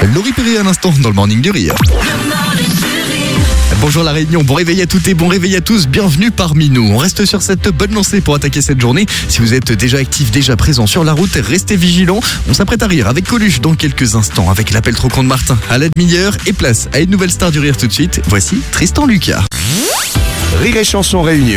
Laurie Perry à l'instant dans le Morning du Rire. Bonjour la Réunion, bon réveil à toutes et bon réveil à tous, bienvenue parmi nous. On reste sur cette bonne lancée pour attaquer cette journée. Si vous êtes déjà actif, déjà présent sur la route, restez vigilants. On s'apprête à rire avec Coluche dans quelques instants, avec l'appel trop con de Martin à la demi-heure et place à une nouvelle star du rire tout de suite. Voici Tristan Lucas. Rire et Chanson Réunion.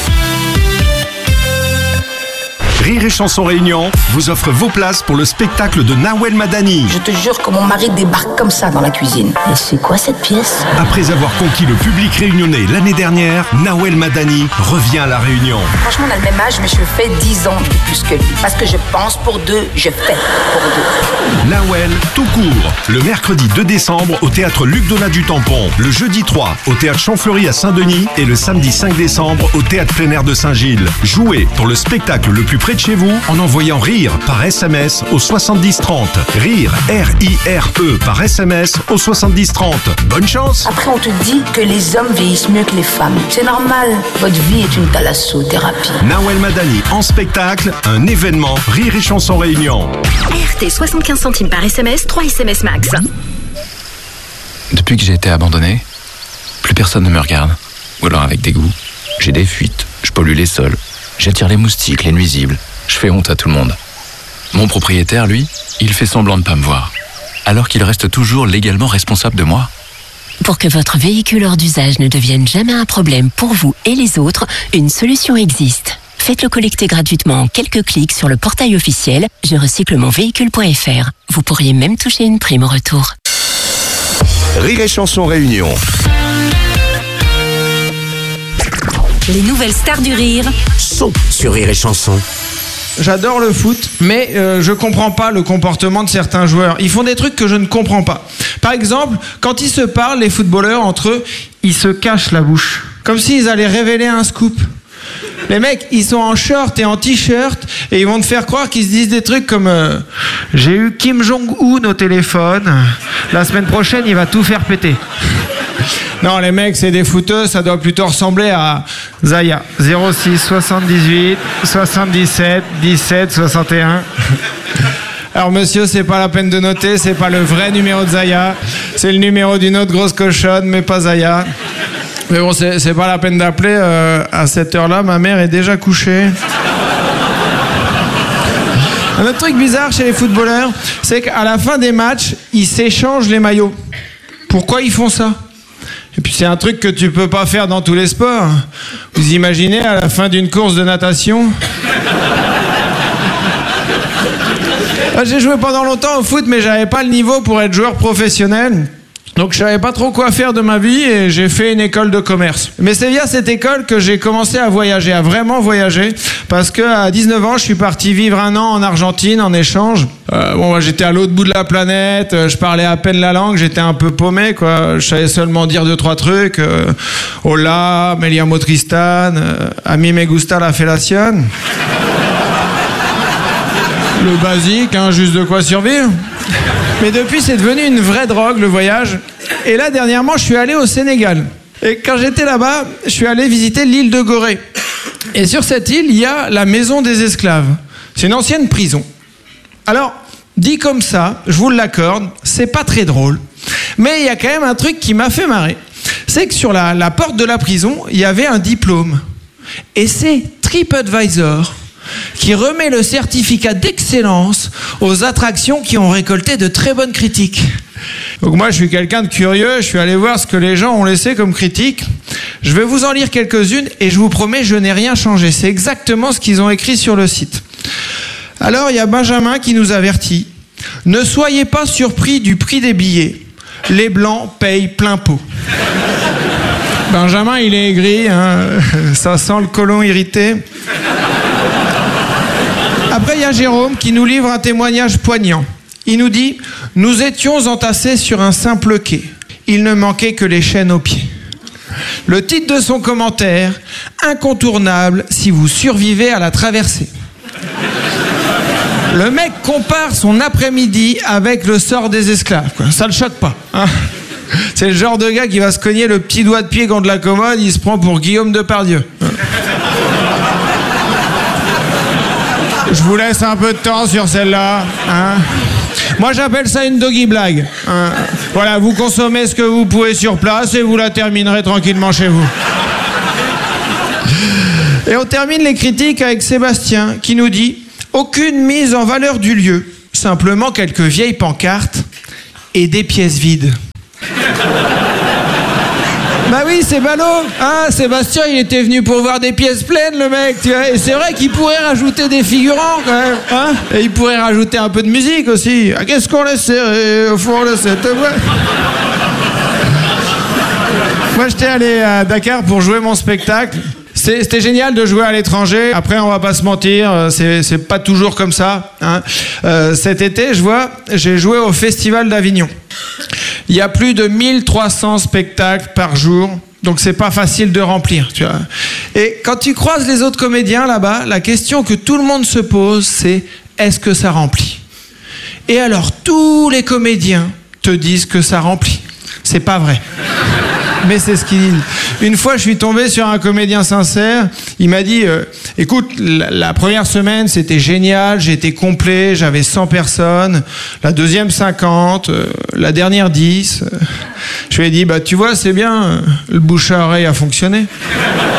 Rire et Chanson Réunion vous offre vos places pour le spectacle de Nawel Madani. Je te jure que mon mari débarque comme ça dans la cuisine. Et c'est quoi cette pièce ? Après avoir conquis le public réunionnais l'année dernière, Nawel Madani revient à la Réunion. Franchement, on a le même âge, mais je fais 10 ans de plus que lui. Parce que je pense pour deux, je fais pour deux. Nawel, tout court. Le mercredi 2 décembre au théâtre Luc Donat du Tampon. Le jeudi 3 au théâtre Champfleury à Saint-Denis. Et le samedi 5 décembre au théâtre plein air de Saint-Gilles. Jouez pour le spectacle le plus près de chez vous en envoyant RIRE par SMS au 7030. RIRE, R-I-R-E par SMS au 7030. Bonne chance. Après, on te dit que les hommes vieillissent mieux que les femmes. C'est normal. Votre vie est une thalassothérapie. Nawel Madani en spectacle, un événement Rire et Chanson Réunion. RT 75 centimes par SMS, 3 SMS max. Depuis que j'ai été abandonné, plus personne ne me regarde. Ou alors avec dégoût. J'ai des fuites, je pollue les sols, j'attire les moustiques, les nuisibles. Je fais honte à tout le monde. Mon propriétaire, lui, il fait semblant de ne pas me voir. Alors qu'il reste toujours légalement responsable de moi. Pour que votre véhicule hors d'usage ne devienne jamais un problème pour vous et les autres, une solution existe. Faites-le collecter gratuitement en quelques clics sur le portail officiel je-recycle-mon-véhicule.fr. Vous pourriez même toucher une prime au retour. Rire et Chanson Réunion. Les nouvelles stars du rire Sont sur Rire et Chanson. J'adore le foot, mais je comprends pas le comportement de certains joueurs. Ils font des trucs que je ne comprends pas. Par exemple, quand ils se parlent, les footballeurs, entre eux, ils se cachent la bouche. Comme s'ils allaient révéler un scoop. Les mecs, ils sont en short et en t-shirt et ils vont te faire croire qu'ils se disent des trucs comme j'ai eu Kim Jong-un au téléphone. La semaine prochaine, il va tout faire péter. Non, les mecs, c'est des footeux, ça doit plutôt ressembler à Zaya. 06 78 77 17 61. Alors monsieur, c'est pas la peine de noter, c'est pas le vrai numéro de Zaya. C'est le numéro d'une autre grosse cochonne, mais pas Zaya. Mais bon, c'est pas la peine d'appeler. À cette heure-là, ma mère est déjà couchée. Un autre truc bizarre chez les footballeurs, c'est qu'à la fin des matchs, ils s'échangent les maillots. Pourquoi ils font ça ? Et puis c'est un truc que tu peux pas faire dans tous les sports. Vous imaginez à la fin d'une course de natation ? J'ai joué pendant longtemps au foot, mais j'avais pas le niveau pour être joueur professionnel. Donc je savais pas trop quoi faire de ma vie et j'ai fait une école de commerce. Mais c'est via cette école que j'ai commencé à voyager, à vraiment voyager. Parce qu'à 19 ans, je suis parti vivre 1 an en Argentine en échange. J'étais à l'autre bout de la planète, je parlais à peine la langue, j'étais un peu paumé, quoi. Je savais seulement dire 2-3 trucs. Hola, me llamo Tristan, a mí me gusta la fellation. Le basique, hein, juste de quoi survivre. Mais depuis, c'est devenu une vraie drogue, le voyage. Et là, dernièrement, je suis allé au Sénégal. Et quand j'étais là-bas, je suis allé visiter l'île de Gorée. Et sur cette île, il y a la maison des esclaves. C'est une ancienne prison. Alors, dit comme ça, je vous l'accorde, c'est pas très drôle. Mais il y a quand même un truc qui m'a fait marrer. C'est que sur la porte de la prison, il y avait un diplôme. Et c'est TripAdvisor qui remet le certificat d'excellence aux attractions qui ont récolté de très bonnes critiques. Donc moi, je suis quelqu'un de curieux, je suis allé voir ce que les gens ont laissé comme critiques. Je vais vous en lire quelques-unes et je vous promets, je n'ai rien changé. C'est exactement ce qu'ils ont écrit sur le site. Alors, il y a Benjamin qui nous avertit. Ne soyez pas surpris du prix des billets. Les blancs payent plein pot. Benjamin, il est aigri, hein. Ça sent le côlon irrité. Après, il y a Jérôme qui nous livre un témoignage poignant. Il nous dit « Nous étions entassés sur un simple quai. Il ne manquait que les chaînes aux pieds. » Le titre de son commentaire « Incontournable si vous survivez à la traversée. » Le mec compare son après-midi avec le sort des esclaves, quoi. Ça le choque pas, hein. C'est le genre de gars qui va se cogner le petit doigt de pied contre la commode, il se prend pour Guillaume Depardieu. Je vous laisse un peu de temps sur celle-là, hein. Moi, j'appelle ça une doggy blague. Voilà, vous consommez ce que vous pouvez sur place et vous la terminerez tranquillement chez vous. Et on termine les critiques avec Sébastien qui nous dit « Aucune mise en valeur du lieu, simplement quelques vieilles pancartes et des pièces vides. » Bah oui, c'est ballot. Ah, Sébastien, il était venu pour voir des pièces pleines, le mec, tu vois. Et c'est vrai qu'il pourrait rajouter des figurants, quand même. Hein, et il pourrait rajouter un peu de musique aussi. Ah, qu'est-ce qu'on laisse serrer au fond de cette boîte? Moi, j'étais allé à Dakar pour jouer mon spectacle. C'était génial de jouer à l'étranger. Après, on va pas se mentir, c'est pas toujours comme ça. Hein. Cet été, j'ai joué au Festival d'Avignon. Il y a plus de 1300 spectacles par jour, donc c'est pas facile de remplir, tu vois. Et quand tu croises les autres comédiens là-bas, la question que tout le monde se pose, c'est est-ce que ça remplit? Et alors, tous les comédiens te disent que ça remplit. C'est pas vrai. Mais c'est ce qu'il dit. Une fois, je suis tombé sur un comédien sincère. Il m'a dit, écoute, la première semaine, c'était génial. J'étais complet, j'avais 100 personnes. La deuxième, 50. La dernière, 10. Je lui ai dit, bah, tu vois, c'est bien. Le bouche à oreille a fonctionné.